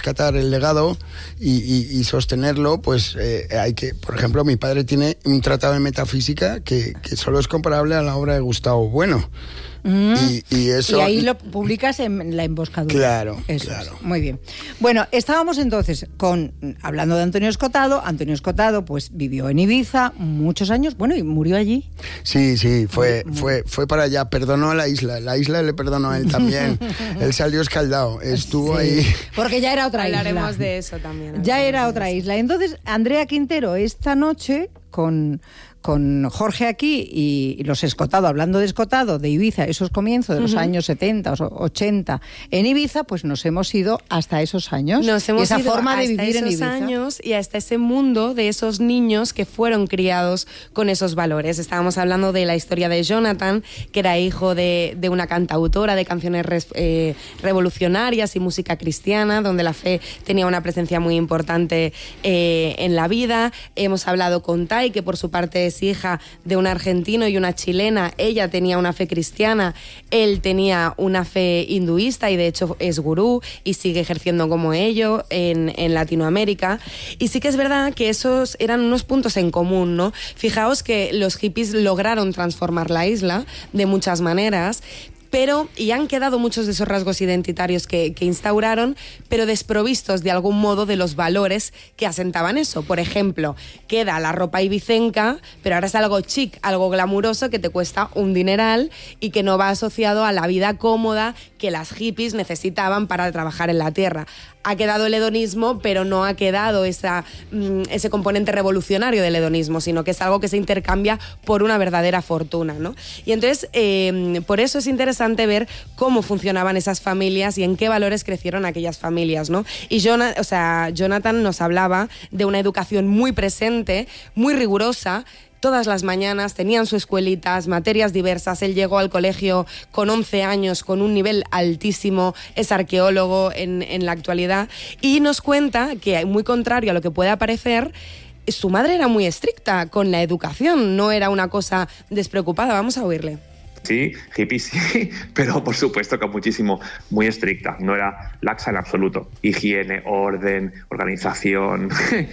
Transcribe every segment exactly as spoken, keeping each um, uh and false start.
rescatar el legado y, y, y sostenerlo, pues eh, hay que, por ejemplo, mi padre tiene un tratado de metafísica que, que solo es comparable a la obra de Gustavo Bueno. Mm. Y, y, eso, y ahí lo publicas en La Emboscadura. Claro, eso claro. Es. Muy bien. Bueno, estábamos entonces con hablando de Antonio Escotado. Antonio Escotado pues vivió en Ibiza muchos años, bueno, y murió allí. Sí, sí, fue, muy, fue, fue para allá, perdonó a la isla, la isla le perdonó a él también. Él salió escaldado, estuvo sí, ahí. Porque ya era otra Hablaremos isla. Hablaremos de eso también. Ya era otra isla. Entonces, Andrea Quintero, esta noche, con... con Jorge aquí y, y los Escotado, hablando de Escotado, de Ibiza, esos comienzos de los uh-huh. años setenta, ochenta, en Ibiza, pues nos hemos ido hasta esos años. Nos hemos y esa ido forma de hasta vivir esos en Ibiza. años y hasta ese mundo de esos niños que fueron criados con esos valores. Estábamos hablando de la historia de Jonathan, que era hijo de, de una cantautora de canciones res, eh, revolucionarias y música cristiana, donde la fe tenía una presencia muy importante eh, en la vida. Hemos hablado con Tai, que por su parte es hija de un argentino y una chilena. Ella tenía una fe cristiana, él tenía una fe hinduista y de hecho es gurú y sigue ejerciendo como ello en, en Latinoamérica. Y sí que es verdad que esos eran unos puntos en común, ¿no? Fijaos que los hippies lograron transformar la isla de muchas maneras, pero, y han quedado muchos de esos rasgos identitarios que, que instauraron, pero desprovistos de algún modo de los valores que asentaban eso. Por ejemplo, queda la ropa ibicenca, pero ahora es algo chic, algo glamuroso que te cuesta un dineral y que no va asociado a la vida cómoda que las hippies necesitaban para trabajar en la tierra. Ha quedado el hedonismo, pero no ha quedado esa, ese componente revolucionario del hedonismo, sino que es algo que se intercambia por una verdadera fortuna, ¿no? Y entonces, eh, por eso es interesante ver cómo funcionaban esas familias y en qué valores crecieron aquellas familias, ¿no? Y Jonathan, o sea, Jonathan nos hablaba de una educación muy presente, muy rigurosa. Todas las mañanas tenían sus escuelitas, materias diversas. Él llegó al colegio con once años, con un nivel altísimo, es arqueólogo en, en la actualidad, y nos cuenta que, muy contrario a lo que pueda parecer, su madre era muy estricta con la educación, no era una cosa despreocupada. Vamos a oírle. Sí, hippie sí, pero por supuesto que muchísimo, muy estricta, no era laxa en absoluto. Higiene, orden, organización,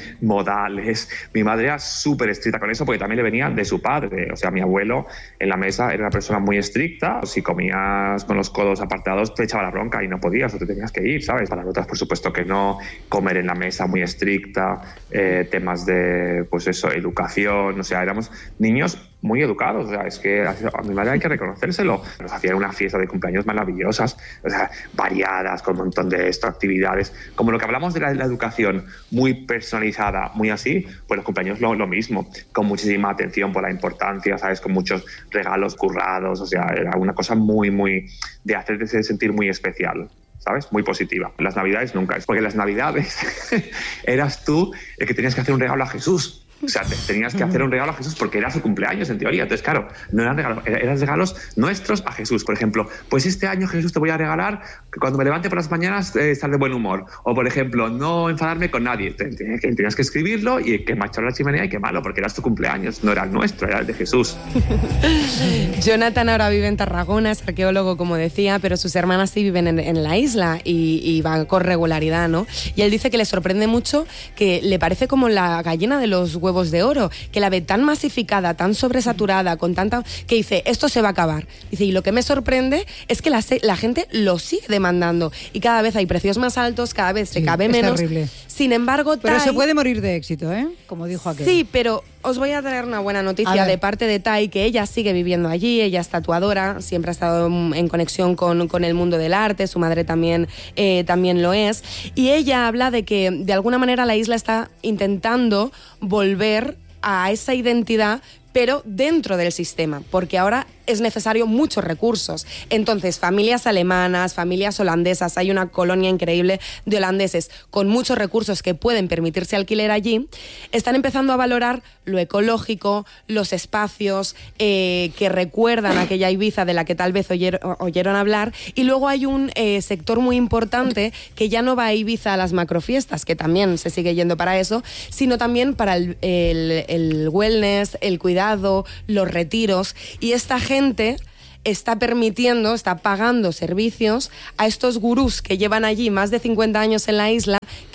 modales. Mi madre era súper estricta con eso porque también le venía de su padre. O sea, mi abuelo en la mesa era una persona muy estricta. Si comías con los codos apartados te echaba la bronca y no podías o te tenías que ir, ¿sabes? Para otras, por supuesto que no. Comer en la mesa muy estricta, eh, temas de, pues eso, educación. O sea, éramos niños muy educados, o sea, es que a mi madre hay que reconocérselo. Nos hacían una fiesta de cumpleaños maravillosas, o sea, variadas, con un montón de esto, actividades. Como lo que hablamos de la, la educación muy personalizada, muy así, pues los cumpleaños lo, lo mismo, con muchísima atención por la importancia, ¿sabes? Con muchos regalos currados, o sea, era una cosa muy, muy, de hacerte sentir muy especial, ¿sabes? Muy positiva. Las navidades nunca, es porque las navidades eras tú el que tenías que hacer un regalo a Jesús. O sea, te tenías que hacer un regalo a Jesús porque era su cumpleaños, en teoría. Entonces, claro, no eran regalos, eran regalos nuestros a Jesús. Por ejemplo, pues este año, Jesús, te voy a regalar que cuando me levante por las mañanas eh, estar de buen humor. O, por ejemplo, no enfadarme con nadie. Tenías que, tenías que escribirlo y quemar la chimenea y quemarlo porque era tu cumpleaños. No era el nuestro, era el de Jesús. Jonathan ahora vive en Tarragona, es arqueólogo, como decía, pero sus hermanas sí viven en, en la isla y, y van con regularidad, ¿no? Y él dice que le sorprende mucho, que le parece como la gallina de los huevos huevos de oro, que la ve tan masificada, tan sobresaturada, con tanta, que dice, esto se va a acabar. Dice, y lo que me sorprende es que la, la gente lo sigue demandando y cada vez hay precios más altos, cada vez se sí, cabe es menos. Terrible. Sin embargo, pero Tai, se puede morir de éxito, ¿eh? Como dijo aquel. Sí, pero os voy a traer una buena noticia de parte de Tai, que ella sigue viviendo allí, ella es tatuadora, siempre ha estado en conexión con, con el mundo del arte, su madre también, eh, también lo es, y ella habla de que de alguna manera la isla está intentando volver a esa identidad, pero dentro del sistema, porque ahora es necesario muchos recursos. Entonces, familias alemanas, familias holandesas, hay una colonia increíble de holandeses con muchos recursos que pueden permitirse alquiler allí, están empezando a valorar lo ecológico, los espacios eh, que recuerdan aquella Ibiza de la que tal vez oyeron, oyeron hablar, y luego hay un eh, sector muy importante que ya no va a Ibiza a las macrofiestas, que también se sigue yendo para eso, sino también para el, el, el wellness, el cuidado, los retiros, y esta gente está permitiendo, está pagando servicios a estos gurús que llevan allí más de cincuenta años en la isla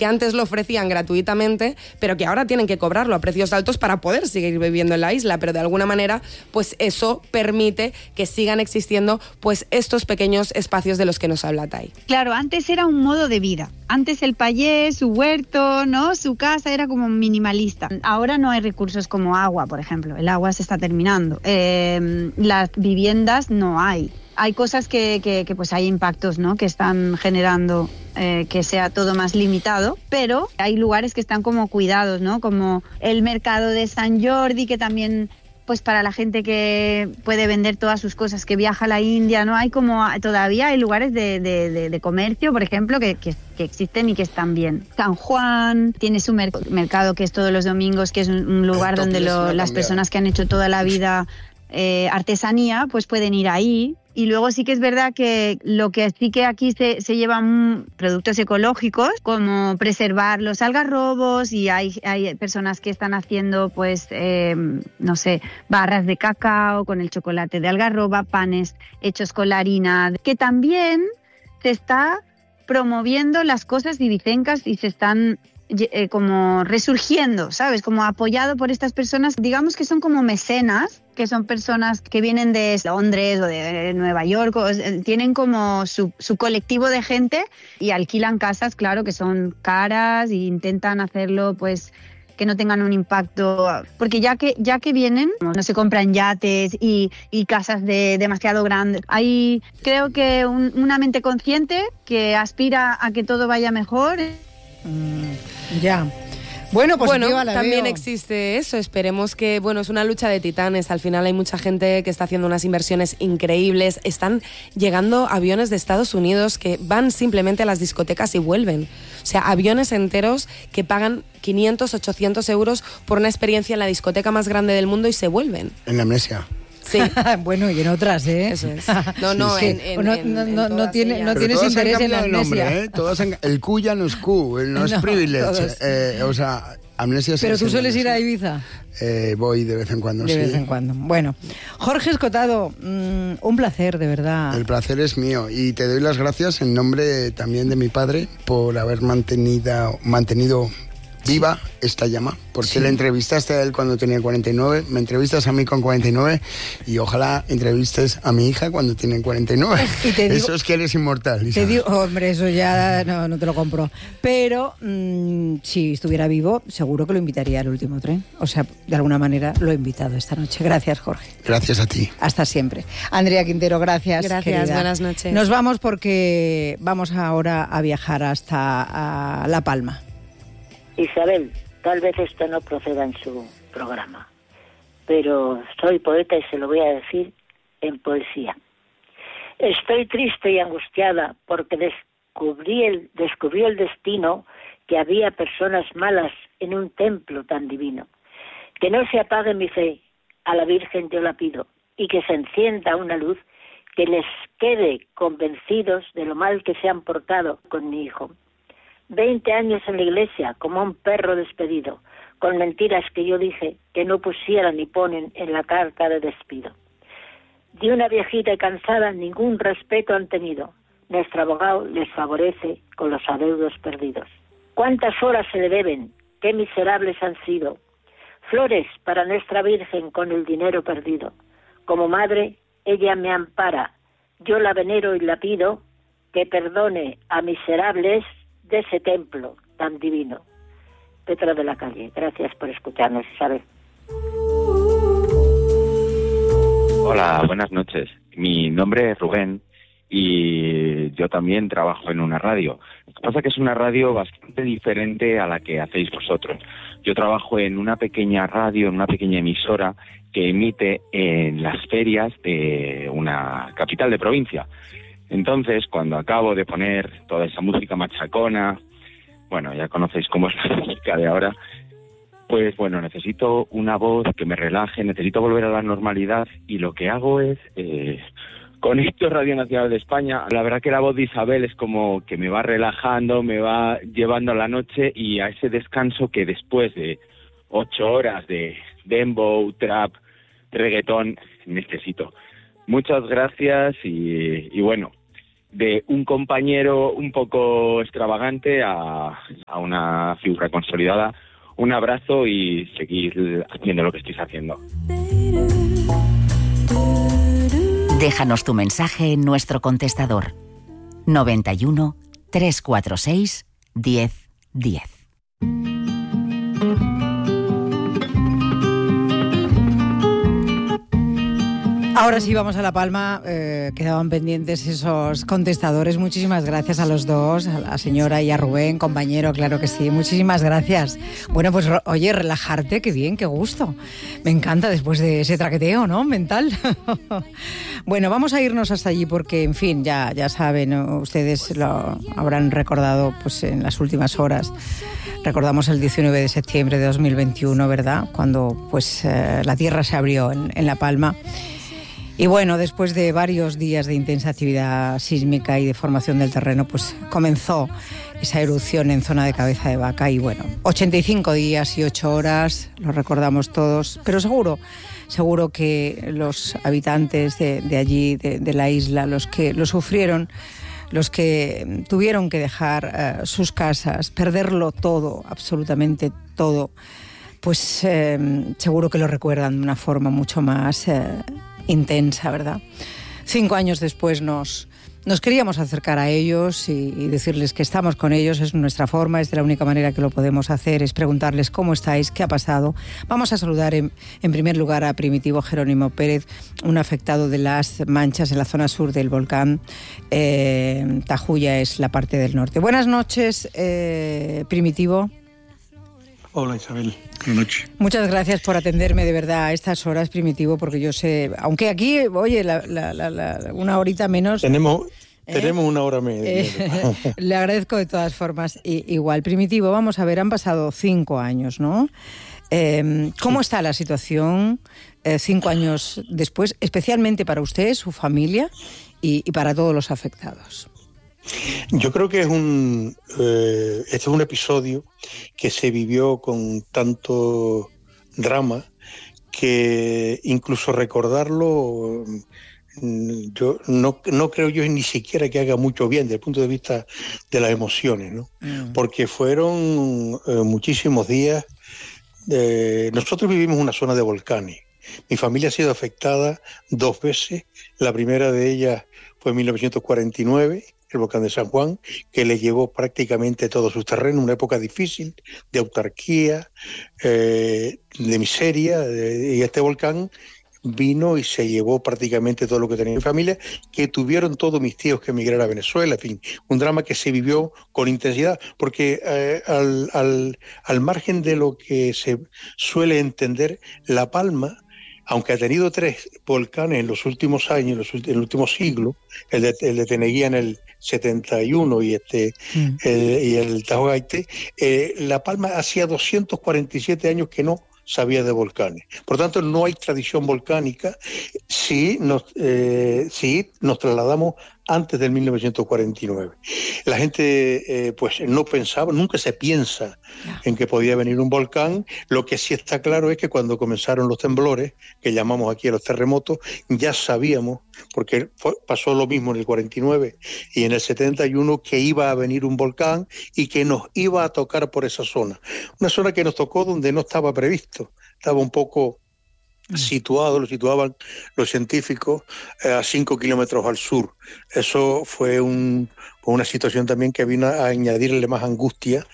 que antes lo ofrecían gratuitamente, pero que ahora tienen que cobrarlo a precios altos para poder seguir viviendo en la isla, pero de alguna manera pues eso permite que sigan existiendo pues estos pequeños espacios de los que nos habla Tai. Claro, antes era un modo de vida. Antes el payés, su huerto, ¿no? Su casa era como minimalista. Ahora no hay recursos como agua, por ejemplo. El agua se está terminando. Eh, las viviendas no hay. Hay cosas que, que, que pues hay impactos, ¿no? Que están generando eh, que sea todo más limitado, pero hay lugares que están como cuidados, ¿no? Como el mercado de San Jordi, que también, pues para la gente que puede vender todas sus cosas, que viaja a la India, ¿no? Hay como, todavía hay lugares de, de, de, de comercio, por ejemplo, que, que, que existen y que están bien. San Juan tiene su mer- mercado que es todos los domingos, que es un, un lugar donde lo, las personas que han hecho toda la vida eh, artesanía, pues pueden ir ahí. Y luego sí que es verdad que lo que sí que aquí se, se llevan productos ecológicos, como preservar los algarrobos, y hay, hay personas que están haciendo, pues, eh, no sé, barras de cacao con el chocolate de algarroba, panes hechos con la harina, que también se está promoviendo las cosas divicencas y se están eh, como resurgiendo, ¿sabes? Como apoyado por estas personas, digamos que son como mecenas, que son personas que vienen de Londres o de Nueva York, o, tienen como su, su colectivo de gente y alquilan casas, claro, que son caras, e intentan hacerlo, pues, que no tengan un impacto, porque ya que ya que vienen, no se compran yates y, y casas de demasiado grandes. Hay, creo que un, una mente consciente que aspira a que todo vaya mejor. Mm, ya. Bueno, pues bueno, la también veo. existe eso. Esperemos que, bueno, es una lucha de titanes. Al final hay mucha gente que está haciendo unas inversiones increíbles. Están llegando aviones de Estados Unidos que van simplemente a las discotecas y vuelven. O sea, aviones enteros que pagan quinientos, ochocientos euros por una experiencia en la discoteca más grande del mundo y se vuelven. En la Amnesia. Sí. Bueno, y en otras, ¿eh? Eso es. No, no, Sí, en, sí. en, no, en, no, en no, no, tiene, no Pero tienes todos interés han en la cambiado de amnesia. nombre, ¿eh? Todos han- el Q ya no es Q, no es No, privilege. todos. Eh, o sea, Amnesia Pero es tú el sueles ir a Amnesia. Ibiza. Eh, voy de vez en cuando, De sí. vez en cuando. Bueno, Jorge Escotado, mmm, un placer, de verdad. El placer es mío y te doy las gracias en nombre también de mi padre por haber mantenido, mantenido viva esta llama, porque Sí. le entrevistaste a él cuando tenía cuarenta y nueve, me entrevistas a mí con cuarenta y nueve y ojalá entrevistes a mi hija cuando tiene cuarenta y nueve. Y te digo- Eso es que eres inmortal, Lisa. Te digo, hombre, eso ya no, no te lo compro. Pero mmm, si estuviera vivo, seguro que lo invitaría al último tren. O sea, de alguna manera lo he invitado esta noche. Gracias, Jorge. Gracias a ti. Hasta siempre. Andrea Quintero, gracias. Gracias, querida. buenas noches. Nos vamos porque vamos ahora a viajar hasta a La Palma. Isabel, tal vez esto no proceda en su programa, pero soy poeta y se lo voy a decir en poesía. Estoy triste y angustiada porque descubrí el, descubrió el destino que había personas malas en un templo tan divino. Que no se apague mi fe, a la Virgen yo la pido, y que se encienda una luz que les quede convencidos de lo mal que se han portado con mi hijo. Veinte años en la iglesia, como un perro despedido, con mentiras que yo dije que no pusieran ni ponen en la carta de despido. De una viejita y cansada ningún respeto han tenido. Nuestro abogado les favorece con los adeudos perdidos. ¿Cuántas horas se le deben? ¿Qué miserables han sido? Flores para nuestra Virgen con el dinero perdido. Como madre, ella me ampara. Yo la venero y la pido que perdone a miserables de ese templo tan divino. Petro de la Calle, gracias por escucharnos, Isabel. Hola, buenas noches. Mi nombre es Rubén y yo también trabajo en una radio. Lo que pasa es que es una radio bastante diferente a la que hacéis vosotros. Yo trabajo en una pequeña radio, en una pequeña emisora que emite en las ferias de una capital de provincia. Entonces, cuando acabo de poner toda esa música machacona, bueno, ya conocéis cómo es la música de ahora, pues bueno, necesito una voz que me relaje, necesito volver a la normalidad y lo que hago es, eh, conecto Radio Nacional de España. La verdad que la voz de Isabel es como que me va relajando, me va llevando a la noche y a ese descanso que después de ocho horas de dembow, trap, reggaetón, necesito. Muchas gracias y, y bueno, de un compañero un poco extravagante a, a una figura consolidada. Un abrazo y seguir haciendo lo que estáis haciendo. Déjanos tu mensaje en nuestro contestador noventa y uno, trescientos cuarenta y seis, diez diez. Ahora sí vamos a La Palma, eh, quedaban pendientes esos contestadores. Muchísimas gracias a los dos, a la señora y a Rubén, compañero, claro que sí, muchísimas gracias. Bueno, pues oye, relajarte, qué bien, qué gusto. Me encanta después de ese traqueteo, ¿no? Mental. Bueno, vamos a irnos hasta allí porque, en fin, ya, ya saben, ¿no? Ustedes lo habrán recordado pues en las últimas horas. Recordamos el diecinueve de septiembre de dos mil veintiuno, ¿verdad? Cuando pues eh, la tierra se abrió en, en La Palma. Y bueno, después de varios días de intensa actividad sísmica y de formación del terreno, pues comenzó esa erupción en zona de Cabeza de Vaca. Y bueno, ochenta y cinco días y ocho horas, lo recordamos todos, pero seguro, seguro que los habitantes de, de allí, de, de la isla, los que lo sufrieron, los que tuvieron que dejar uh, sus casas, perderlo todo, absolutamente todo, pues eh, seguro que lo recuerdan de una forma mucho más eh, intensa, ¿verdad? Cinco años después nos, nos queríamos acercar a ellos y, y decirles que estamos con ellos, es nuestra forma, es de la única manera que lo podemos hacer, es preguntarles cómo estáis, qué ha pasado. Vamos a saludar en, en primer lugar a Primitivo Jerónimo Pérez, un afectado de las manchas en la zona sur del volcán. Eh, Tajuya es la parte del norte. Buenas noches, eh, Primitivo. Hola Isabel, buenas noches. Muchas gracias por atenderme de verdad a estas horas, Primitivo, porque yo sé, aunque aquí, oye, la, la, la, la, una horita menos... Tenemos, ¿eh? tenemos una hora menos. Eh, le agradezco de todas formas. Y, igual, Primitivo, vamos a ver, han pasado cinco años, ¿no? Eh, ¿Cómo está la situación eh, cinco años después, especialmente para usted, su familia y, y para todos los afectados? Yo creo que es un eh, este es un episodio que se vivió con tanto drama que incluso recordarlo yo no, no creo yo ni siquiera que haga mucho bien desde el punto de vista de las emociones, ¿no? Mm. Porque fueron eh, muchísimos días. Eh, nosotros vivimos en una zona de volcanes. Mi familia ha sido afectada dos veces. La primera de ellas fue en mil novecientos cuarenta y nueve, el volcán de San Juan, que le llevó prácticamente todos sus terrenos, una época difícil de autarquía, eh, de miseria, de, y este volcán vino y se llevó prácticamente todo lo que tenía mi familia, que tuvieron todos mis tíos que emigraron a Venezuela, en fin, un drama que se vivió con intensidad, porque eh, al, al, al margen de lo que se suele entender, La Palma, aunque ha tenido tres volcanes en los últimos años, en, los, en el último siglo, el de, el de Teneguía en el setenta y uno y, este, mm. el, y el Tajo Gaite, eh, La Palma hacía doscientos cuarenta y siete años que no sabía de volcanes. Por tanto, no hay tradición volcánica. Sí nos, eh, sí nos trasladamos antes del mil novecientos cuarenta y nueve. La gente eh, pues no pensaba, nunca se piensa en que podía venir un volcán. Lo que sí está claro es que cuando comenzaron los temblores, que llamamos aquí a los terremotos, ya sabíamos, porque fue, pasó lo mismo en el cuarenta y nueve y en el setenta y uno, que iba a venir un volcán y que nos iba a tocar por esa zona. Una zona que nos tocó donde no estaba previsto, estaba un poco situado, lo situaban los científicos eh, a cinco kilómetros al sur. Eso fue un, una situación también que vino a añadirle más angustia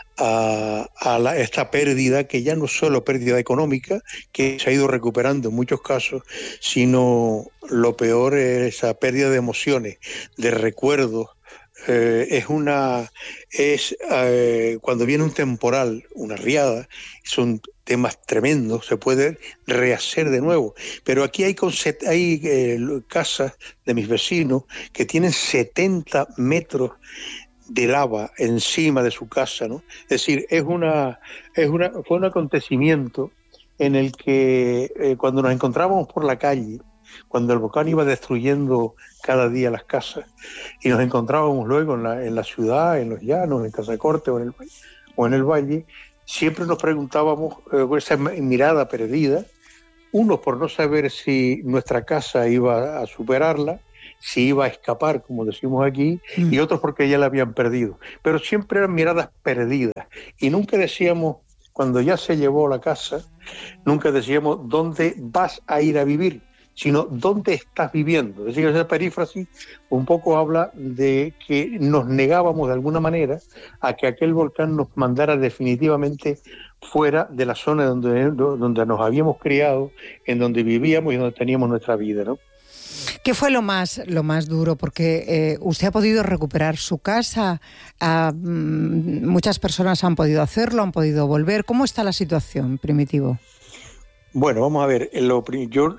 a, a la, esta pérdida, que ya no es solo pérdida económica, que se ha ido recuperando en muchos casos, sino lo peor es esa pérdida de emociones, de recuerdos. Eh, es una es eh, cuando viene un temporal, una riada, son temas tremendos, se puede rehacer de nuevo, pero aquí hay, hay eh, casas de mis vecinos que tienen setenta metros de lava encima de su casa, ¿no? Es decir, es una es una fue un acontecimiento en el que eh, cuando nos encontrábamos por la calle, cuando el volcán iba destruyendo cada día las casas, y nos encontrábamos luego en la, en la ciudad, en los llanos, en Casacorte o en el, o en el valle, siempre nos preguntábamos eh, con esa mirada perdida, uno por no saber si nuestra casa iba a superarla, si iba a escapar, como decimos aquí, mm. y otros porque ya la habían perdido. Pero siempre eran miradas perdidas. Y nunca decíamos, cuando ya se llevó la casa, nunca decíamos dónde vas a ir a vivir, sino dónde estás viviendo. Es decir, esa perífrasis un poco habla de que nos negábamos de alguna manera a que aquel volcán nos mandara definitivamente fuera de la zona donde, donde nos habíamos criado, en donde vivíamos y donde teníamos nuestra vida, ¿no? ¿Qué fue lo más, lo más duro? Porque eh, usted ha podido recuperar su casa, ah, muchas personas han podido hacerlo, han podido volver. ¿Cómo está la situación, Primitivo? Bueno, vamos a ver, lo, yo,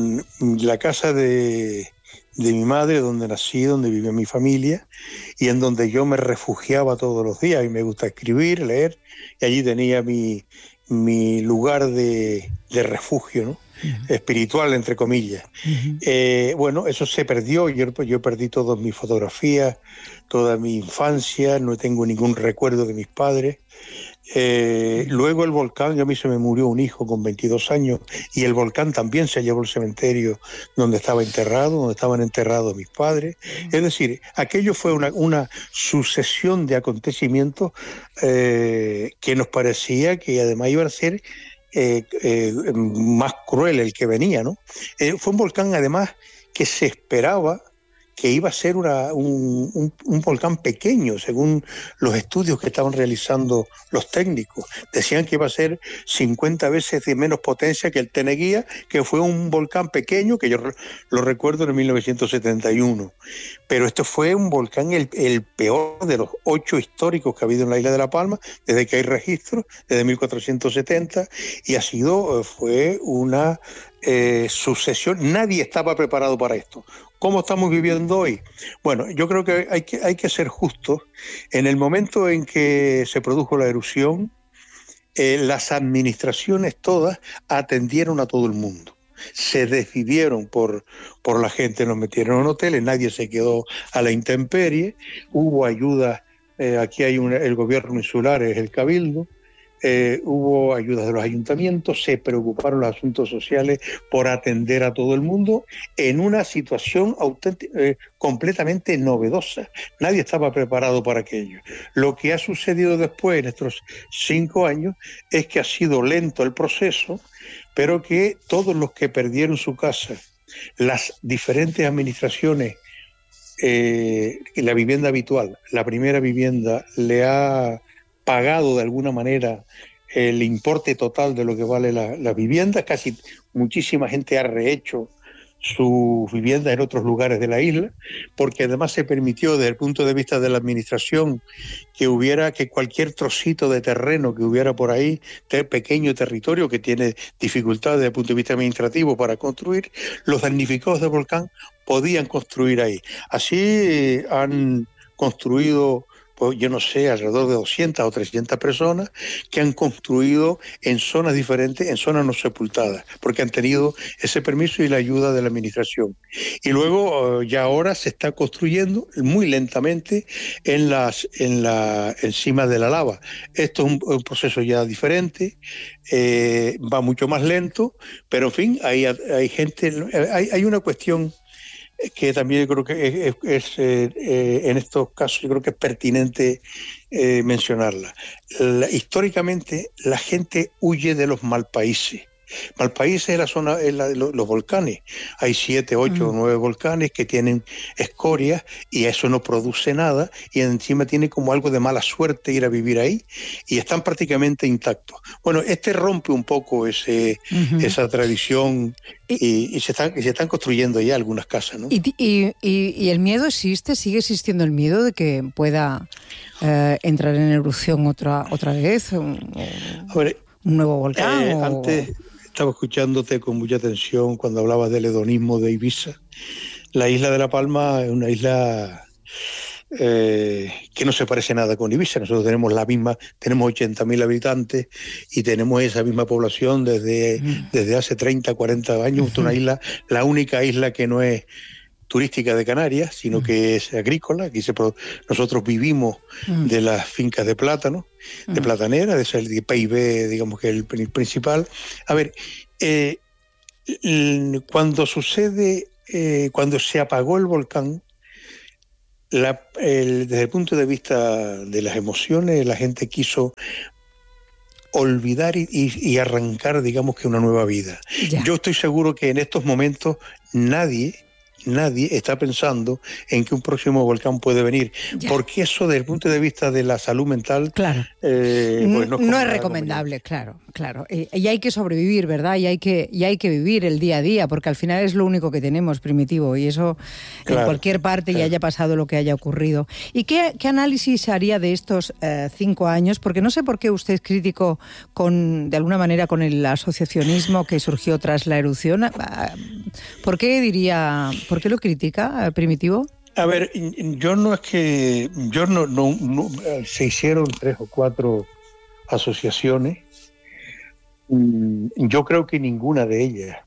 la casa de, de mi madre, donde nací, donde vivía mi familia, y en donde yo me refugiaba todos los días, y me gusta escribir, leer, y allí tenía mi, mi lugar de, de refugio, ¿no? Uh-huh. Espiritual, entre comillas. Uh-huh. Eh, bueno, eso se perdió, yo, yo perdí todas mis fotografías, toda mi infancia, no tengo ningún recuerdo de mis padres. Eh, luego el volcán, a mí se me murió un hijo con veintidós años y el volcán también se llevó al cementerio donde estaba enterrado, donde estaban enterrados mis padres. Es decir, aquello fue una, una sucesión de acontecimientos eh, que nos parecía que además iba a ser eh, eh, más cruel el que venía, ¿no? Eh, fue un volcán además que se esperaba que iba a ser una, un, un, un volcán pequeño, según los estudios que estaban realizando los técnicos. Decían que iba a ser cincuenta veces de menos potencia que el Teneguía, que fue un volcán pequeño, que yo lo recuerdo en mil novecientos setenta y uno. Pero esto fue un volcán el, el peor de los ocho históricos que ha habido en la isla de La Palma, desde que hay registros, desde mil cuatrocientos setenta, y ha sido, fue una eh, sucesión. Nadie estaba preparado para esto. ¿Cómo estamos viviendo hoy? Bueno, yo creo que hay que, hay que ser justos. En el momento en que se produjo la erupción, eh, las administraciones todas atendieron a todo el mundo. Se decidieron por, por la gente, nos metieron en hoteles, nadie se quedó a la intemperie, hubo ayuda, eh, aquí hay un, el gobierno insular, es el Cabildo, Eh, hubo ayudas de los ayuntamientos, se preocuparon los asuntos sociales por atender a todo el mundo en una situación eh, completamente novedosa. Nadie estaba preparado para aquello. Lo que ha sucedido después en estos cinco años es que ha sido lento el proceso, pero que todos los que perdieron su casa, las diferentes administraciones, eh, la vivienda habitual, la primera vivienda le ha pagado de alguna manera el importe total de lo que vale la, la vivienda. Casi muchísima gente ha rehecho su vivienda en otros lugares de la isla, porque además se permitió desde el punto de vista de la administración que hubiera, que cualquier trocito de terreno que hubiera por ahí, de pequeño territorio que tiene dificultades desde el punto de vista administrativo para construir, los damnificados del volcán podían construir ahí. Así eh, han construido, pues yo no sé, alrededor de doscientas o trescientas personas que han construido en zonas diferentes, en zonas no sepultadas, porque han tenido ese permiso y la ayuda de la administración. Y luego ya ahora se está construyendo muy lentamente en las en la encima de la lava. Esto es un, un proceso ya diferente, eh, va mucho más lento, pero en fin, hay, hay gente, hay, hay una cuestión que también yo creo que es, es, es eh, eh, en estos casos yo creo que es pertinente eh, mencionarla. La, históricamente la gente huye de los malpaíses. Malpaíses es la zona, es la de los, los volcanes. Hay siete, ocho o mm. nueve volcanes que tienen escorias y eso no produce nada y encima tiene como algo de mala suerte ir a vivir ahí y están prácticamente intactos. Bueno, este rompe un poco ese, uh-huh. esa tradición y, y, se están, y se están construyendo ya algunas casas, ¿no? ¿Y, y, y, y el miedo existe? ¿Sigue existiendo el miedo de que pueda eh, entrar en erupción otra, otra vez? Un, a ver, un nuevo volcán. Eh, o... Antes estaba escuchándote con mucha atención cuando hablabas del hedonismo de Ibiza. La isla de La Palma es una isla eh, que no se parece nada con Ibiza. Nosotros tenemos la misma, tenemos ochenta mil habitantes y tenemos esa misma población desde, mm. desde hace treinta, cuarenta años. Es una isla, la única isla que no es turística de Canarias, sino que es agrícola. Aquí se, nosotros vivimos mm. de las fincas de plátano, de mm. platanera, de ese P I B, digamos que es el principal. A ver, eh, cuando sucede eh, cuando se apagó el volcán, la, el, desde el punto de vista de las emociones, la gente quiso olvidar y, y, y arrancar, digamos que una nueva vida. Ya. Yo estoy seguro que en estos momentos nadie, nadie está pensando en que un próximo volcán puede venir, ya. porque eso desde el punto de vista de la salud mental, claro, eh, pues no, es, no es recomendable, claro, claro. Y, y hay que sobrevivir, ¿verdad? Y hay que y hay que vivir el día a día, porque al final es lo único que tenemos, Primitivo, y eso claro, en cualquier parte claro. y haya pasado lo que haya ocurrido. ¿Y qué, qué análisis haría de estos eh, cinco años? Porque no sé por qué usted es crítico con, de alguna manera, con el asociacionismo que surgió tras la erupción. ¿Por qué diría, por qué lo critica, Primitivo? A ver, yo no es que yo no, no, no se hicieron tres o cuatro asociaciones. Yo creo que ninguna de ellas,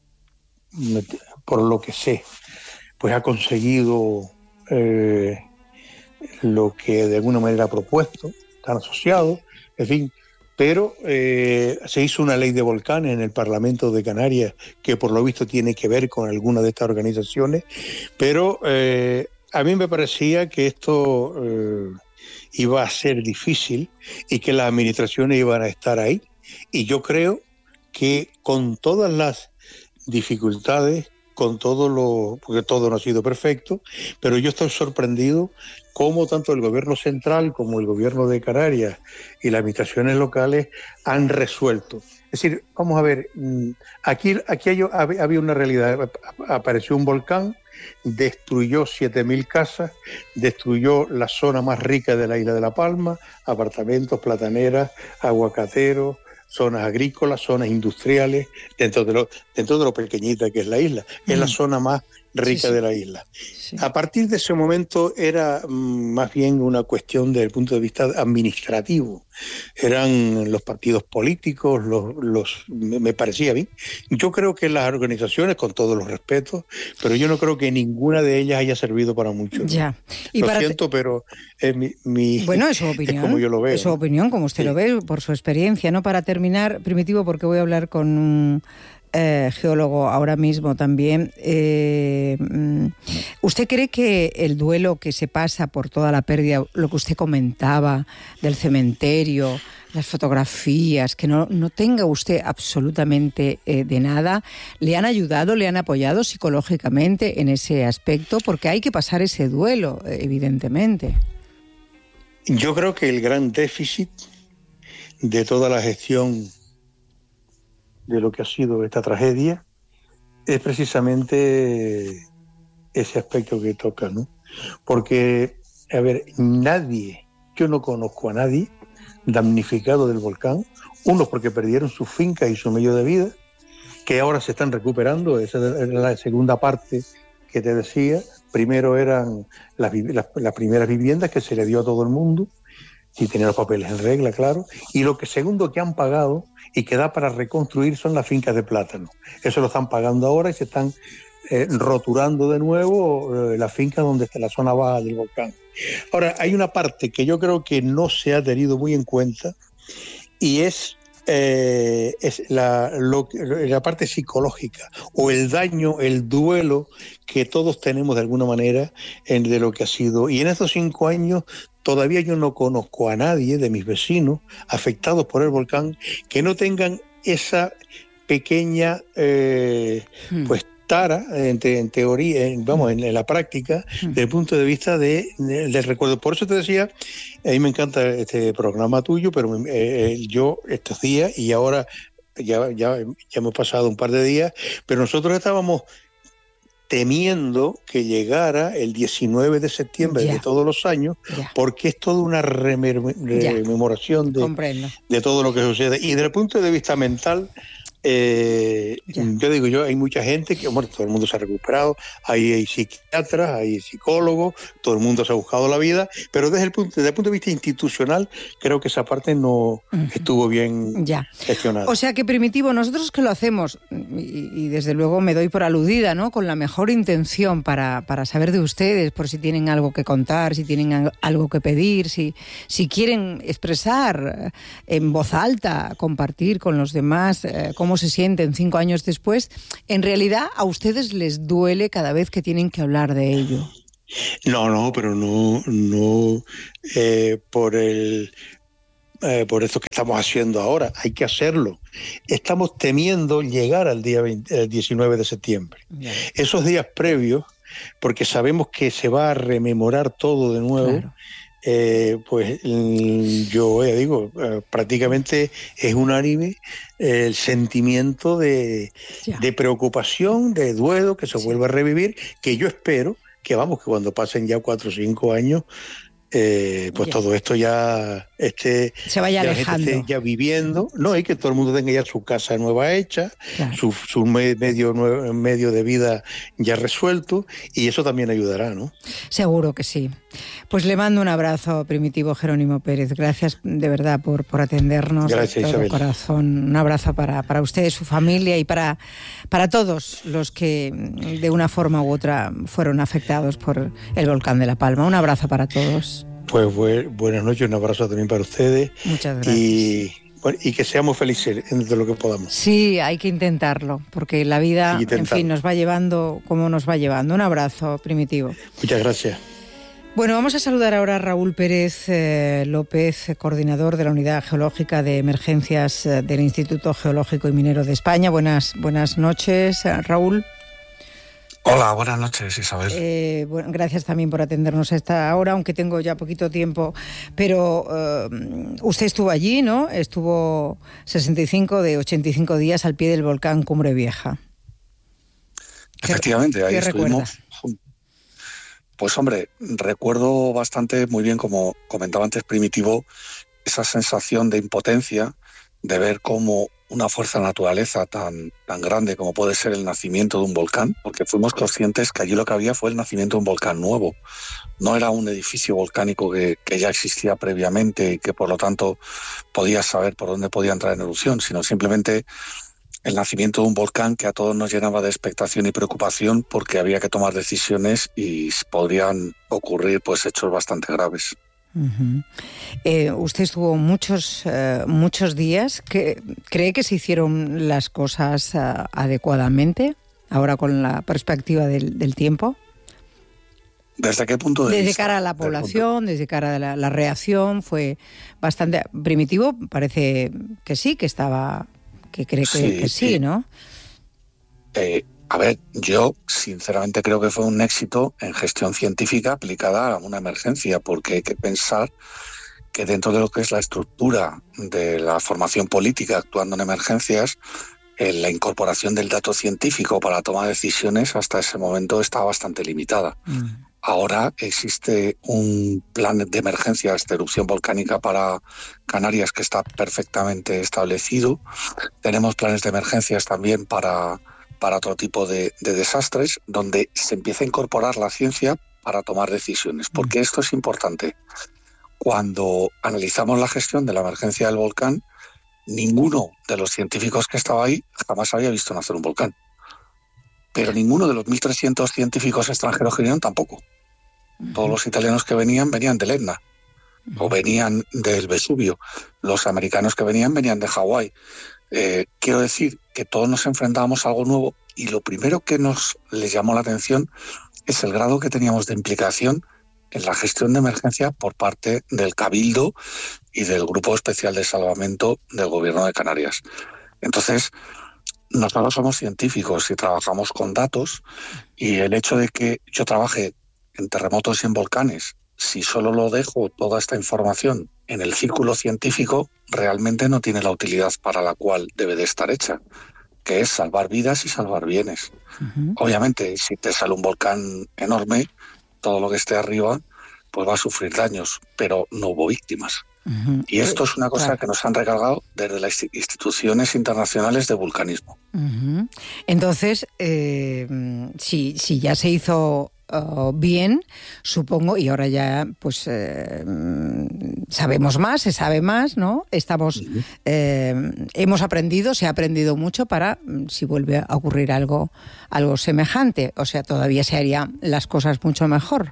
por lo que sé, pues ha conseguido eh, lo que de alguna manera ha propuesto, están asociados, en fin. Pero eh, se hizo una ley de volcanes en el Parlamento de Canarias que por lo visto tiene que ver con alguna de estas organizaciones, pero eh, a mí me parecía que esto eh, iba a ser difícil y que las administraciones iban a estar ahí, y yo creo que con todas las dificultades, con todo lo, porque todo no ha sido perfecto, pero yo estoy sorprendido cómo tanto el gobierno central como el gobierno de Canarias y las administraciones locales han resuelto. Es decir, vamos a ver, aquí, aquí hay, había una realidad. Apareció un volcán, destruyó siete mil casas, destruyó la zona más rica de la isla de La Palma, apartamentos, plataneras, aguacateros, zonas agrícolas, zonas industriales, dentro de lo, dentro de lo pequeñita que es la isla. Es mm. la zona más rica sí, sí. de la isla. Sí. A partir de ese momento era mm, más bien una cuestión desde el punto de vista administrativo. Eran los partidos políticos, los, los me parecía a mí. Yo creo que las organizaciones, con todos los respetos, pero yo no creo que ninguna de ellas haya servido para mucho. Ya. Y lo para siento, te... pero es mi, mi bueno, es su opinión. Es como yo lo veo. Es su opinión, como usted sí. lo ve, por su experiencia. No para terminar, Primitivo, porque voy a hablar con un Eh, geólogo ahora mismo también. Eh, ¿Usted cree que el duelo que se pasa por toda la pérdida, lo que usted comentaba del cementerio, las fotografías, que no, no tenga usted absolutamente eh, de nada, le han ayudado, le han apoyado psicológicamente en ese aspecto? Porque hay que pasar ese duelo, evidentemente. Yo creo que el gran déficit de toda la gestión de lo que ha sido esta tragedia es precisamente ese aspecto que toca, ¿no? Porque, a ver, nadie, yo no conozco a nadie damnificado del volcán, unos porque perdieron sus fincas y su medio de vida, que ahora se están recuperando. Esa es la segunda parte que te decía. Primero eran las, las, las primeras viviendas que se le dio a todo el mundo, si tenían los papeles en regla, claro, y lo que segundo que han pagado y que da para reconstruir son las fincas de plátano. Eso lo están pagando ahora y se están eh, roturando de nuevo eh, las fincas donde está la zona baja del volcán. Ahora, hay una parte que yo creo que no se ha tenido muy en cuenta, y es, eh, es la, lo, la parte psicológica o el daño, el duelo que todos tenemos de alguna manera en, de lo que ha sido. Y en estos cinco años todavía yo no conozco a nadie de mis vecinos afectados por el volcán que no tengan esa pequeña eh, hmm. pues tara en, te, en teoría, en, vamos, en, en la práctica, hmm. desde el punto de vista de, de, del recuerdo. Por eso te decía, a mí me encanta este programa tuyo, pero eh, yo estos días, y ahora ya, ya, ya hemos pasado un par de días, pero nosotros estábamos temiendo que llegara el diecinueve de septiembre ya. de todos los años, ya. porque es toda una remer- rememoración de, de todo lo que sucede. Y desde el punto de vista mental, eh, yo digo yo, hay mucha gente que, bueno, todo el mundo se ha recuperado, hay, hay psiquiatras, hay psicólogos, todo el mundo se ha buscado la vida, pero desde el punto, desde el punto de vista institucional, creo que esa parte no uh-huh. estuvo bien ya. gestionada. O sea que, Primitivo, nosotros que lo hacemos, y, y desde luego me doy por aludida, ¿no?, con la mejor intención para, para saber de ustedes, por si tienen algo que contar, si tienen algo que pedir, si, si quieren expresar en voz alta, compartir con los demás, eh, cómo se sienten cinco años después, en realidad a ustedes les duele cada vez que tienen que hablar de ello. No, no, pero no, no eh, por el eh, por esto que estamos haciendo ahora. Hay que hacerlo. Estamos temiendo llegar al día veinte, el diecinueve de septiembre. Bien. Esos días previos, porque sabemos que se va a rememorar todo de nuevo. Claro. Eh, pues yo eh, digo, eh, prácticamente es unánime eh, el sentimiento de, de preocupación, de duelo que se sí. vuelve a revivir, que yo espero que vamos, que cuando pasen ya cuatro o cinco años, eh, pues ya. todo esto ya esté, se vaya ya alejando, esté ya viviendo, no, y que todo el mundo tenga ya su casa nueva hecha, claro. su, su medio nuevo, medio de vida ya resuelto, y eso también ayudará, ¿no? Seguro que sí. Pues le mando un abrazo, Primitivo Jerónimo Pérez. Gracias de verdad por, por atendernos. Gracias, de todo Isabel. Corazón. Un abrazo para, para usted, su familia y para, para todos los que de una forma u otra fueron afectados por el volcán de La Palma. Un abrazo para todos. Pues bu- buenas noches, un abrazo también para ustedes. Muchas gracias. Y, bueno, y que seamos felices en lo que podamos. Sí, hay que intentarlo, porque la vida, en fin, nos va llevando como nos va llevando. Un abrazo, Primitivo. Muchas gracias. Bueno, vamos a saludar ahora a Raúl Pérez eh, López, coordinador de la Unidad Geológica de Emergencias eh, del Instituto Geológico y Minero de España. Buenas, buenas noches, Raúl. Hola, buenas noches, Isabel. Eh, bueno, gracias también por atendernos a esta hora, aunque tengo ya poquito tiempo. Pero eh, usted estuvo allí, ¿no? Estuvo sesenta y cinco de ochenta y cinco días al pie del volcán Cumbre Vieja. Efectivamente, ahí ¿qué estuvimos. recuerda? Pues hombre, recuerdo bastante muy bien, como comentaba antes Primitivo, esa sensación de impotencia, de ver cómo una fuerza de naturaleza tan, tan grande como puede ser el nacimiento de un volcán, porque fuimos conscientes que allí lo que había fue el nacimiento de un volcán nuevo. No era un edificio volcánico que, que ya existía previamente y que por lo tanto podía saber por dónde podía entrar en erupción, sino simplemente el nacimiento de un volcán que a todos nos llenaba de expectación y preocupación, porque había que tomar decisiones y podrían ocurrir pues hechos bastante graves. Uh-huh. Eh, usted estuvo muchos eh, muchos días. ¿Que, ¿Cree que se hicieron las cosas uh, adecuadamente ahora con la perspectiva del, del tiempo? ¿Desde qué punto de desde vista? Desde cara a la población, desde cara a la, la reacción, fue bastante Primitivo. Parece que sí, que estaba, que cree que sí, que sí, sí. ¿no? Eh, A ver, yo sinceramente creo que fue un éxito en gestión científica aplicada a una emergencia, porque hay que pensar que dentro de lo que es la estructura de la formación política actuando en emergencias, eh, la incorporación del dato científico para la toma de decisiones hasta ese momento estaba bastante limitada. Mm. Ahora existe un plan de emergencias de erupción volcánica para Canarias que está perfectamente establecido. Tenemos planes de emergencias también para... para otro tipo de, de desastres, donde se empieza a incorporar la ciencia para tomar decisiones. Porque esto es importante. Cuando analizamos la gestión de la emergencia del volcán, ninguno de los científicos que estaba ahí jamás había visto nacer un volcán. Pero ninguno de los mil trescientos científicos extranjeros que vinieron tampoco. Todos los italianos que venían, venían del Etna. O venían del Vesubio. Los americanos que venían, venían de Hawái. Eh, quiero decir que todos nos enfrentábamos a algo nuevo y lo primero que nos les llamó la atención es el grado que teníamos de implicación en la gestión de emergencia por parte del Cabildo y del Grupo Especial de Salvamento del Gobierno de Canarias. Entonces, nosotros somos científicos y trabajamos con datos, y el hecho de que yo trabaje en terremotos y en volcanes, si solo lo dejo toda esta información en el círculo científico, realmente no tiene la utilidad para la cual debe de estar hecha, que es salvar vidas y salvar bienes. Uh-huh. Obviamente, si te sale un volcán enorme, todo lo que esté arriba pues va a sufrir daños, pero no hubo víctimas. Uh-huh. Y esto es una cosa claro. que nos han recargado desde las instituciones internacionales de vulcanismo. Uh-huh. Entonces, eh, si, si ya se hizo Uh, bien, supongo, y ahora ya pues eh, sabemos más, se sabe más, ¿no? Estamos, uh-huh. eh, hemos aprendido, se ha aprendido mucho para si vuelve a ocurrir algo, algo semejante, o sea, todavía se harían las cosas mucho mejor.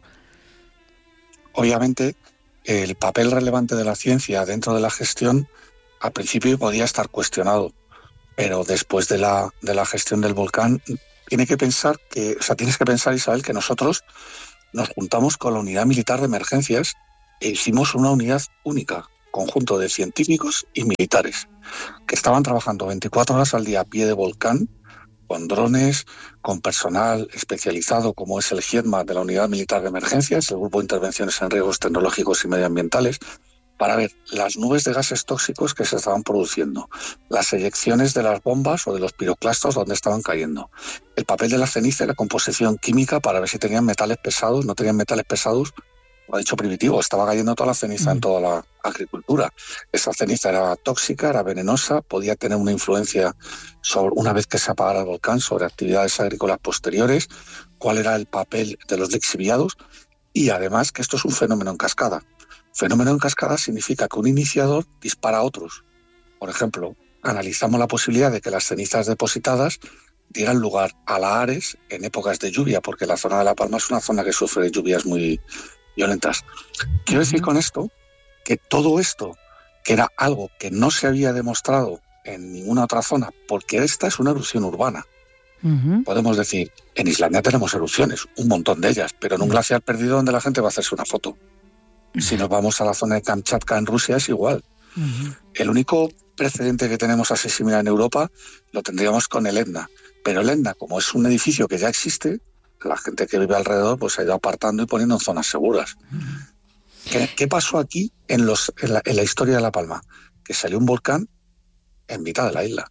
Obviamente, el papel relevante de la ciencia dentro de la gestión al principio podía estar cuestionado, pero después de la, de la gestión del volcán, tiene que pensar que, o sea, tienes que pensar, Isabel, que nosotros nos juntamos con la unidad militar de emergencias e hicimos una unidad única, conjunto de científicos y militares, que estaban trabajando veinticuatro horas al día a pie de volcán, con drones, con personal especializado como es el GIEDMA de la Unidad Militar de Emergencias, el Grupo de Intervenciones en Riesgos Tecnológicos y Medioambientales, para ver las nubes de gases tóxicos que se estaban produciendo, las eyecciones de las bombas o de los piroclastos donde estaban cayendo, el papel de la ceniza y la composición química para ver si tenían metales pesados, no tenían metales pesados. Lo ha dicho Primitivo, estaba cayendo toda la ceniza en toda la agricultura. Esa ceniza era tóxica, era venenosa, podía tener una influencia sobre, una vez que se apagara el volcán, sobre actividades agrícolas posteriores, cuál era el papel de los lixiviados, y además que esto es un fenómeno en cascada. Fenómeno en cascada significa que un iniciador dispara a otros. Por ejemplo, analizamos la posibilidad de que las cenizas depositadas dieran lugar a lahares en épocas de lluvia, porque la zona de La Palma es una zona que sufre lluvias muy violentas. Quiero decir con esto que todo esto, que era algo que no se había demostrado en ninguna otra zona, porque esta es una erupción urbana. Uh-huh. Podemos decir, en Islandia tenemos erupciones, un montón de ellas, pero en un glaciar perdido donde la gente va a hacerse una foto. Si nos vamos a la zona de Kamchatka en Rusia es igual. Uh-huh. El único precedente que tenemos así similar en Europa lo tendríamos con el Etna. Pero el Etna, como es un edificio que ya existe, la gente que vive alrededor pues se ha ido apartando y poniendo en zonas seguras. Uh-huh. ¿Qué, qué pasó aquí en, los, en, la, en la historia de La Palma? Que salió un volcán en mitad de la isla.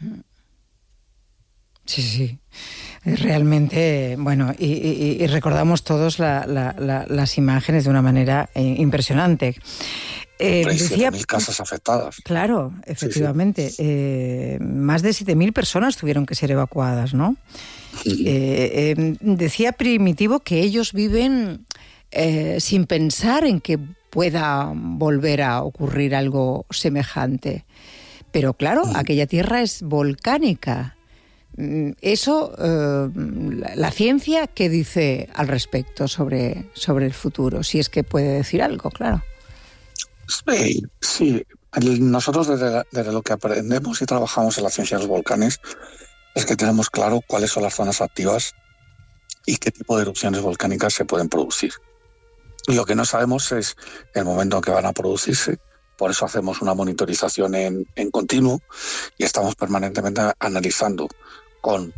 Sí, sí. Realmente, bueno, y, y, y recordamos todos la, la, la, las imágenes de una manera eh, impresionante. Eh, decía, mil casas afectadas. Claro, efectivamente. Sí, sí. Eh, más de siete mil personas tuvieron que ser evacuadas, ¿no? Sí. Eh, eh, decía Primitivo que ellos viven eh, sin pensar en que pueda volver a ocurrir algo semejante. Pero claro, sí. aquella tierra es volcánica. Eso, eh, la, la ciencia, ¿qué dice al respecto sobre, sobre el futuro? Si es que puede decir algo, claro. Sí, sí. Nosotros desde, desde lo que aprendemos y trabajamos en la ciencia de los volcanes es que tenemos claro cuáles son las zonas activas y qué tipo de erupciones volcánicas se pueden producir. Lo que no sabemos es el momento en que van a producirse. Por eso hacemos una monitorización en, en continuo y estamos permanentemente analizando con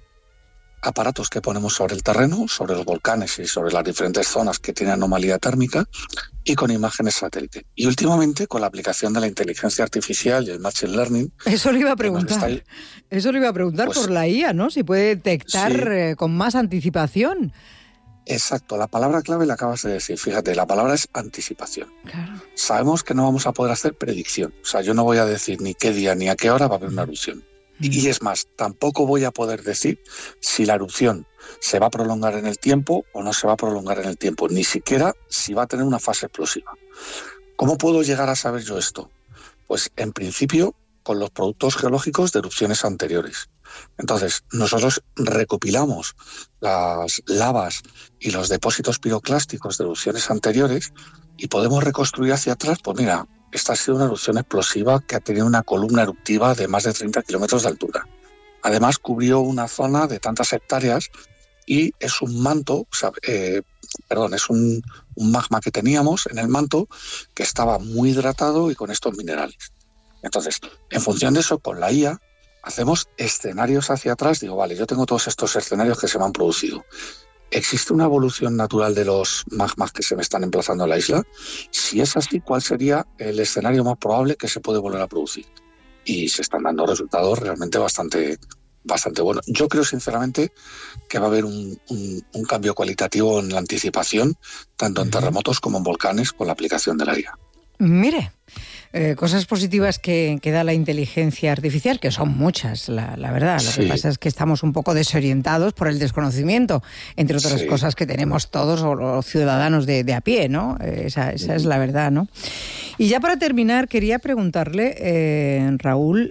aparatos que ponemos sobre el terreno, sobre los volcanes y sobre las diferentes zonas que tienen anomalía térmica, y con imágenes satélite. Y últimamente con la aplicación de la inteligencia artificial y el machine learning. Eso le iba a preguntar. Está... Eso le iba a preguntar pues, por la I A, ¿no? Si puede detectar sí. eh, con más anticipación. Exacto, la palabra clave la acabas de decir. Fíjate, la palabra es anticipación. Claro. Sabemos que no vamos a poder hacer predicción. O sea, yo no voy a decir ni qué día ni a qué hora va a haber una erupción. Mm. Y es más, tampoco voy a poder decir si la erupción se va a prolongar en el tiempo o no se va a prolongar en el tiempo. Ni siquiera si va a tener una fase explosiva. ¿Cómo puedo llegar a saber yo esto? Pues en principio con los productos geológicos de erupciones anteriores. Entonces, nosotros recopilamos las lavas y los depósitos piroclásticos de erupciones anteriores y podemos reconstruir hacia atrás, pues mira, esta ha sido una erupción explosiva que ha tenido una columna eruptiva de más de treinta kilómetros de altura. Además, cubrió una zona de tantas hectáreas y es un manto, o sea, eh, perdón, es un, un magma que teníamos en el manto que estaba muy hidratado y con estos minerales. Entonces, en función de eso, con la I A, hacemos escenarios hacia atrás. Digo, vale, yo tengo todos estos escenarios que se me han producido. ¿Existe una evolución natural de los magmas que se me están emplazando a la isla? Si es así, ¿cuál sería el escenario más probable que se puede volver a producir? Y se están dando resultados realmente bastante, bastante buenos. Yo creo, sinceramente, que va a haber un, un, un cambio cualitativo en la anticipación, tanto en terremotos como en volcanes, con la aplicación de la I A. Mire, eh, cosas positivas que, que da la inteligencia artificial, que son muchas, la, la verdad. Lo sí. que pasa es que estamos un poco desorientados por el desconocimiento, entre otras sí. cosas que tenemos todos los ciudadanos de, de a pie, ¿no? Esa, esa sí. es la verdad, ¿no? Y ya para terminar, quería preguntarle, eh, Raúl,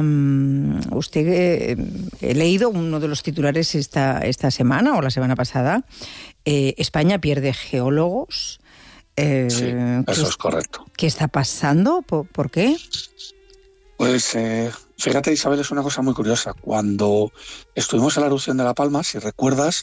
um, usted, eh, he leído uno de los titulares esta, esta semana o la semana pasada, eh, España pierde geólogos. Eh, sí, eso es correcto. ¿Qué está pasando? ¿Por, ¿Por qué? Pues eh, fíjate, Isabel, es una cosa muy curiosa. Cuando estuvimos en la erupción de La Palma, si recuerdas,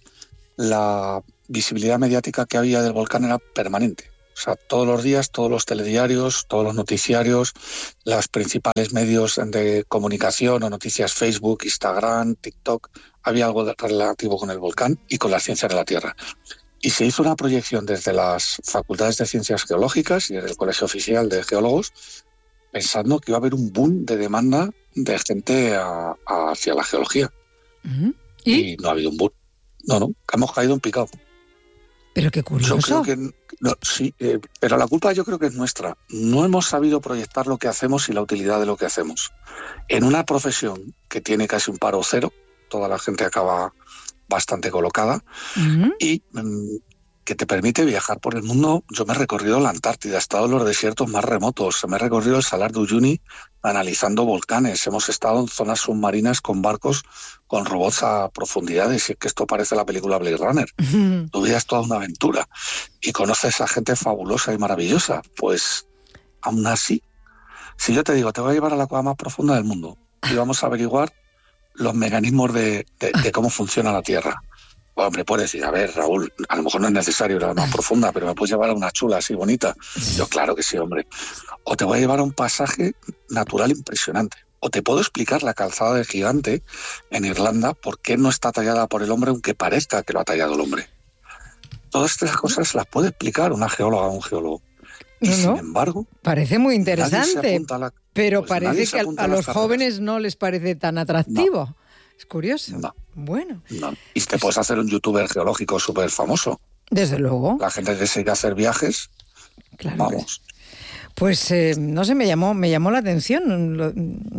la visibilidad mediática que había del volcán era permanente. O sea, todos los días, todos los telediarios, todos los noticiarios, los principales medios de comunicación o noticias, Facebook, Instagram, TikTok, había algo relativo con el volcán y con las ciencias de la Tierra. Y se hizo una proyección desde las facultades de ciencias geológicas y desde el Colegio Oficial de Geólogos, pensando que iba a haber un boom de demanda de gente a, a, hacia la geología. Uh-huh. ¿Y? Y no ha habido un boom. No, no, hemos caído en picado. Pero qué curioso. Yo creo que, no, sí, eh, pero la culpa yo creo que es nuestra. No hemos sabido proyectar lo que hacemos y la utilidad de lo que hacemos. En una profesión que tiene casi un paro cero, toda la gente acaba bastante colocada, uh-huh. y um, que te permite viajar por el mundo. Yo me he recorrido la Antártida, he estado en los desiertos más remotos, me he recorrido el Salar de Uyuni analizando volcanes, hemos estado en zonas submarinas con barcos, con robots a profundidades, y es que esto parece la película Blade Runner. Uh-huh. Tu vida es toda una aventura y conoces a gente fabulosa y maravillosa. Pues aún así, si yo te digo, te voy a llevar a la cueva más profunda del mundo y vamos a averiguar los mecanismos de, de, de cómo funciona la Tierra. Hombre, puedes decir, a ver, Raúl, a lo mejor no es necesario ir a la más profunda, pero me puedes llevar a una chula así bonita. Yo, claro que sí, hombre. O te voy a llevar a un pasaje natural impresionante. O te puedo explicar la calzada del Gigante en Irlanda, por qué no está tallada por el hombre, aunque parezca que lo ha tallado el hombre. Todas estas cosas las puede explicar una geóloga o un geólogo. Y no, sin no. embargo... Parece muy interesante, la, pero pues parece que a, a los carreras. jóvenes no les parece tan atractivo. No. Es curioso. No. Bueno. No. Y te puedes hacer un youtuber geológico súper famoso. Desde luego. La gente que se quiere hacer viajes, claro, vamos. Pues eh, no sé, me llamó, me llamó la atención. Lo,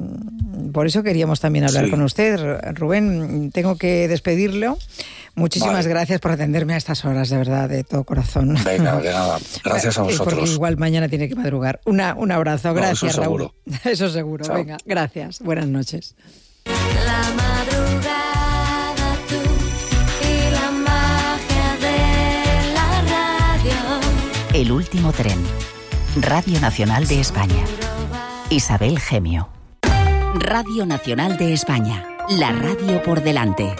por eso queríamos también hablar sí. con usted. Rubén, tengo que despedirlo. Muchísimas vale. gracias por atenderme a estas horas, de verdad, de todo corazón. Venga, de nada. Gracias a vosotros. Porque igual mañana tiene que madrugar. Una, un abrazo. Gracias, no, eso Raúl. Seguro. Eso seguro. Chao. Venga, gracias. Buenas noches. La madrugada, tú y la magia de la radio. El último tren. Radio Nacional de España. Isabel Gemio. Radio Nacional de España. La radio por delante.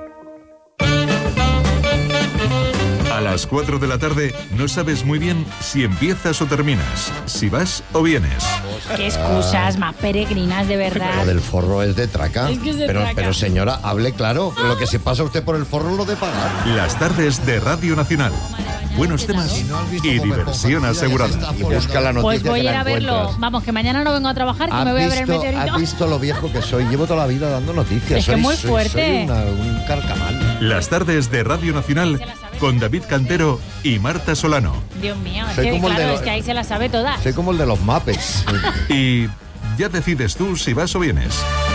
A las cuatro de la tarde no sabes muy bien si empiezas o terminas, si vas o vienes. Qué excusas más peregrinas, de verdad. Lo del forro es de traca. Es que es de pero, traca. pero señora, hable claro. Lo que se pasa usted por el forro lo de pagar. Las tardes de Radio Nacional. Buenos temas y diversión asegurada. Y busca la noticia. Pues voy que a ir a verlo. encuentras. Vamos, que mañana no vengo a trabajar, que me voy visto, a ver el meteorito. ¿Has visto lo viejo que soy? Llevo toda la vida dando noticias. Es que soy, muy soy, fuerte. Soy una, un carcamal. Las tardes de Radio Nacional con David Cantero y Marta Solano. Dios mío, es Soy que, como el claro, de los- es que ahí se las sabe todas. Soy como el de los Muppets. Y ya decides tú si vas o vienes.